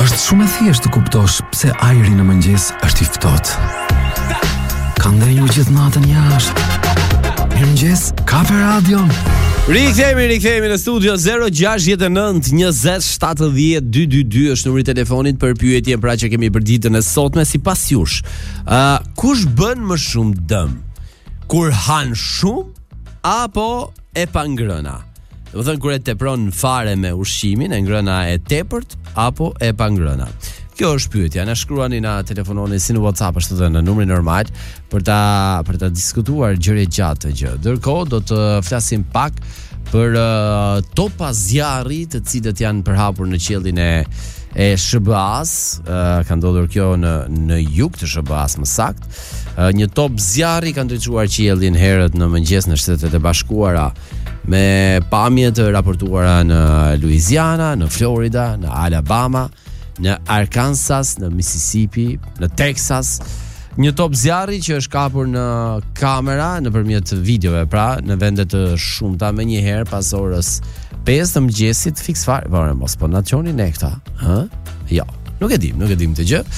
Është shumë e thjeshtë të kuptosh pse ajri në mëngjes është I ftohtë. Ka ndenjur gjithë natën jashtë. Mirëmëngjes, Kafe Radion. Rikthehemi në studio 069 20 70 222 është numri I telefonit për pyetjen pra që kemi për ditën e sotme sipas jush. Kush bën më shumë dëm? Kur han shumë apo e pa ngrëna? Do të thënë kur e tepron fare me ushqimin, e ngrëna e tepërt apo e pa ngrëna. Kjo është pyetja. Na shkruani, na telefononi si në WhatsApp ashtu edhe në numrin normal për ta diskutuar gjëre gjatë gjë. Ndërkohë do të flasim pak për topa zjarri të cilët janë përhapur në qiellin e SBA-s. Ka ndodhur kjo në jug të SBA-s më sakt. Një top zjarri ka ndriçuar qiellin herët në mëngjes në Shtetet e Bashkuara, me pamje të raportuara në Louisiana, në Florida, në Alabama, në Arkansas, në Mississippi, në Texas. Një top zjarri që është kapur në kamera nëpërmjet videove, pra në vende të shumta me një herë pas orës 5 të mëngjesit fiks fare. Mos po na çoni ne këta, hë? Jo, nuk e dim të gjë.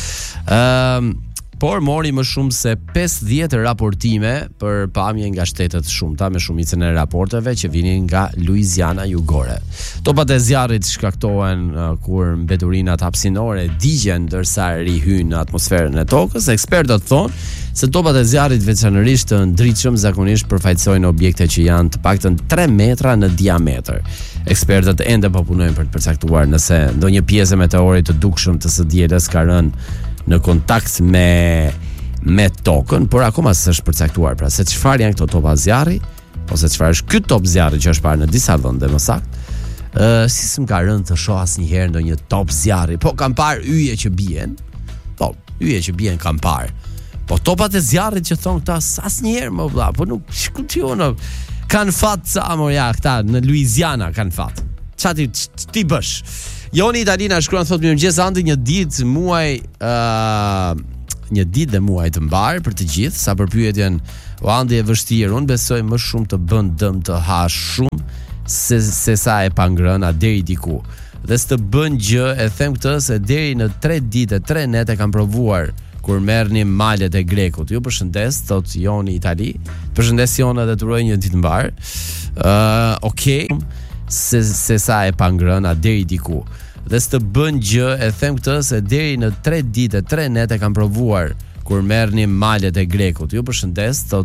Por mori më shumë se 50 raportime për pamje nga shtetet shumta me shumicën e raporteve që vinin nga Louisiana jugore. Topat e zjarrit shkaktohen kur mbeturinat hapësinore digjen ndërsa rihyn në atmosferën e tokës. Ekspertët thonë se topat e zjarrit veçanërisht të ndritshëm zakonisht përfaqësojnë objekte që janë të paktën 3 metra në diametër. Ekspertët ende po punojnë për të përcaktuar nëse ndonjë pjesë e meteorit të dukshëm të së dielës ka rënë në kontakt me tokën, por akoma s'është përcaktuar pra se çfarë janë këto topa zjarri, ose çfarë është ky top zjarri që është parë në disa vende më saktë. Si s'm ka rënë të shoh asnjëherë ndonjë top zjarri, po kam parë yje që bien. Po, yje që bien kam parë. Po topat e zjarrit që thon këta asnjëherë më vlla, po nuk shkution. Kan fat sa amoja këta në Louisiana kan fat. Çati ti bësh? Joni Italina shkruan thotë mirëmëngjes Andi, një ditë dhe muaj të mbar për të gjithë. Sa për pyetjen o Andi e vështirë, unë besoj më shumë të bën dëm të hash shumë se sa e pa ngrëna deri diku. Dhe s'të bën gjë, e them këtë se deri në 3 ditë, 3 nete kam provuar kur merrnim malet e Grekut. Ju përshëndes, thot Joni Itali. Përshëndes Jona dhe të uroj një ditë mbar. Okej. Se sa e pa ngrëna deri diku. Dhe s'të bën gjë, e them këtë se deri në 3 ditë, 3 nete kam provuar kur merrnim malet e Grekut. Ju përshëndes, thot